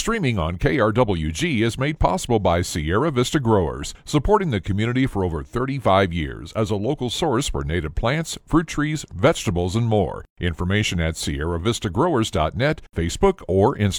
Streaming on KRWG is made possible by Sierra Vista Growers, supporting the community for over 35 years as a local source for native plants, fruit trees, vegetables, and more. Information at sierravistagrowers.net, Facebook, or Instagram.